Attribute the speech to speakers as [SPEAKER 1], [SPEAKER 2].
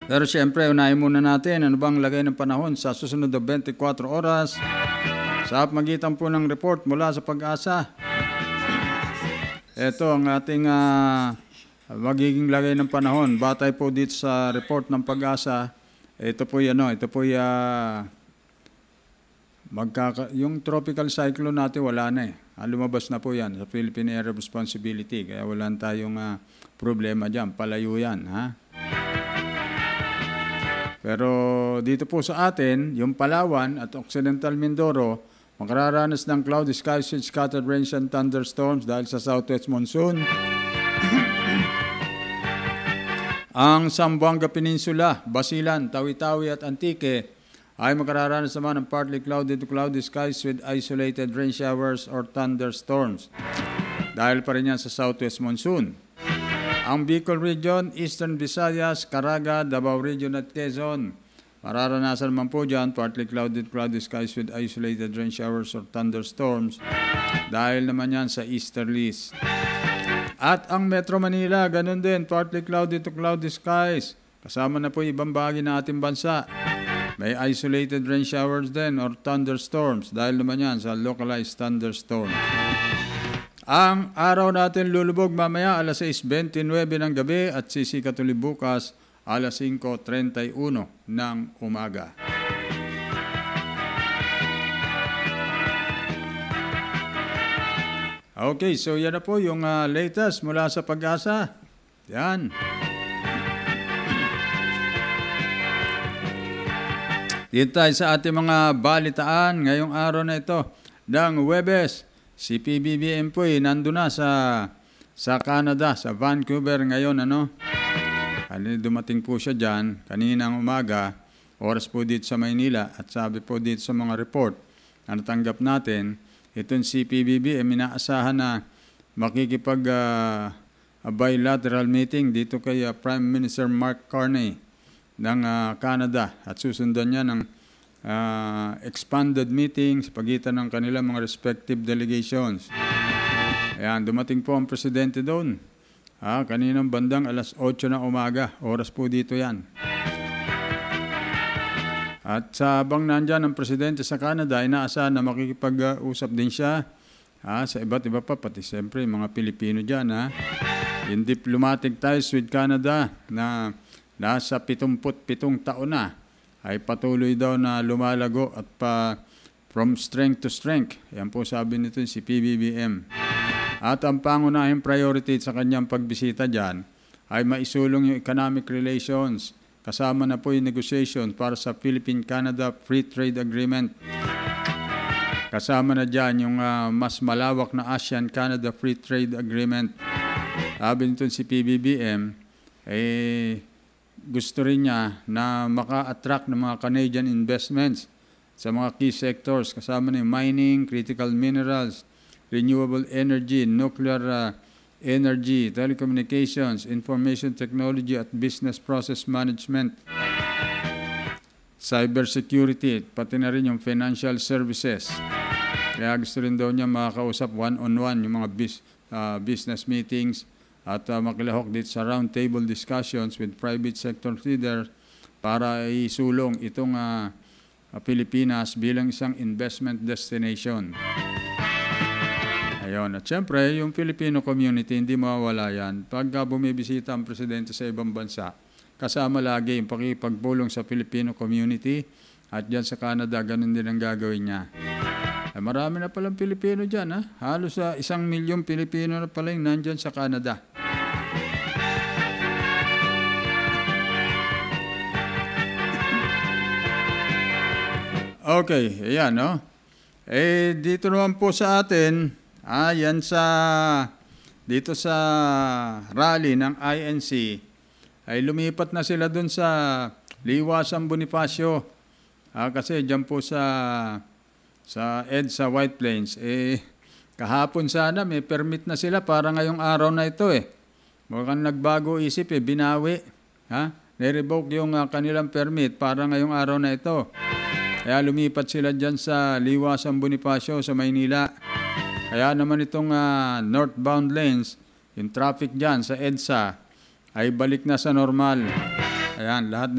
[SPEAKER 1] Pero siyempre, unahin muna natin ano bang lagay ng panahon sa susunod na 24 oras sa magitan po ng report mula sa Pag-asa. Ito ang ating magiging lagay ng panahon. Batay po dito sa report ng Pag-asa, ito po yung tropical cyclone natin wala na eh. Lumabas na po yan sa Philippine Area of Responsibility. Kaya wala tayong problema dyan. Palayo yan. Ha? Pero dito po sa atin, yung Palawan at Occidental Mindoro, makararanas ng cloudy skies with scattered rains and thunderstorms dahil sa southwest monsoon. Ang Zamboanga Peninsula, Basilan, Tawi-Tawi at Antique ay makararanas naman ng partly cloudy to cloudy skies with isolated rain showers or thunderstorms dahil pa rin yan sa southwest monsoon. Ang Bicol Region, Eastern Visayas, Caraga, Davao Region at Quezon, mararanasan naman po dyan partly cloudy skies with isolated rain showers or thunderstorms dahil naman yan sa easterlies. At ang Metro Manila, ganun din, partly cloudy to cloudy skies. Kasama na po ibang bahagi ng ating bansa. May isolated rain showers din or thunderstorms dahil naman yan sa localized thunderstorms. Ang araw natin lulubog mamaya alas 6:29 ng gabi at sisikat ulit bukas alas 5:31 ng umaga. Okay, so yan na po yung latest mula sa Pag-asa. Yan. Dito tayo sa ating mga balitaan ngayong araw na ito ng Huwebes. Si PBBM po nandun na sa Canada, sa Vancouver ngayon. Dumating po siya dyan kaninang umaga, oras po dito sa Maynila. At sabi po dito sa mga report na natanggap natin, itong si PBBM inaasahan na makikipag bilateral meeting dito kay Prime Minister Mark Carney ng Canada. At susundan niya ng expanded meetings sa pagitan ng kanilang mga respective delegations. Ayan, dumating po ang presidente doon. Kaninang bandang alas 8 ng umaga. Oras po dito yan. At sa habang nandyan ang presidente sa Canada, inaasahan na makikipag-usap din siya sa iba't iba pa, pati siyempre mga Pilipino dyan. In diplomatic ties with Canada na nasa 77 taon na, ay patuloy daw na lumalago at from strength to strength. Yan po sabi nito si PBBM. At ang pangunahing priority sa kanyang pagbisita dyan ay maisulong yung economic relations. Kasama na po yung negotiation para sa Philippine-Canada Free Trade Agreement. Kasama na dyan yung mas malawak na ASEAN-Canada Free Trade Agreement. Sabi nito si PBBM, gusto rin niya na maka-attract ng mga Canadian investments sa mga key sectors. Kasama na yung mining, critical minerals, renewable energy, nuclear energy, telecommunications, information technology at business process management, cybersecurity, pati na rin yung financial services. Kaya gusto rin daw niya makakausap one-on-one yung mga business meetings at makilahok dito sa roundtable discussions with private sector leaders para isulong itong Pilipinas bilang isang investment destination. Ayun. At siyempre, yung Filipino community, hindi mawawala yan. Pagka bumibisita ang presidente sa ibang bansa, kasama lagi yung pakipagpulong sa Filipino community at dyan sa Canada, ganun din ang gagawin niya. Marami na palang Pilipino dyan. Halos 1 milyong Pilipino na pala yung nandyan sa Canada. Okay, ayan, no? Dito naman po sa atin, dito sa rally ng INC, ay lumipat na sila dun sa Liwasan Bonifacio. Kasi dyan po sa EDSA White Plains, kahapon sana may permit na sila para ngayong araw na ito Mukhang nagbago isip binawi. Nirevoke yung kanilang permit para ngayong araw na ito. Kaya lumipat sila dyan sa Liwasan Bonifacio sa Maynila. Kaya naman itong northbound lanes, yung traffic dyan sa EDSA, ay balik na sa normal. Ayan, lahat